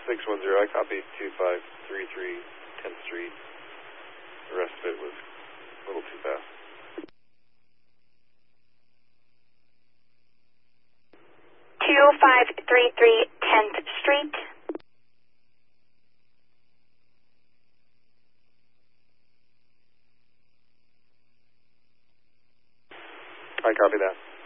610, I copy 2533 10th Street. The rest of it was a little too fast. Two 533 10th Street. I copy that.